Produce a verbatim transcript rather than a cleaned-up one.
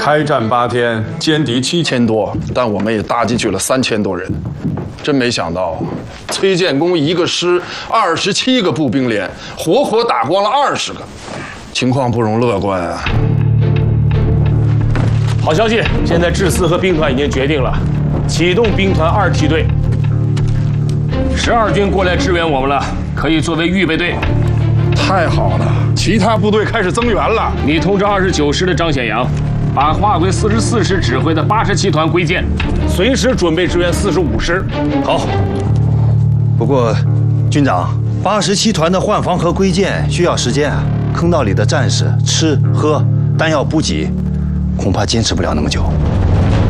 开战八天，歼敌七千多，但我们也搭进去了三千多人。真没想到，崔建功一个师二十七个步兵连，活活打光了二十个，情况不容乐观啊！ 好消息，现在制四和兵团已经决定了，启动兵团二梯队。十二军过来支援我们了，可以作为预备队。 太好了，其他部队开始增援了。 你通知二十九师的张显阳，把划归四十四师指挥的八十七团归建，随时准备支援四十五师。 好。不过，军长，八十七团的换防和归建需要时间啊。坑道里的战士吃喝、弹药补给，恐怕坚持不了那么久。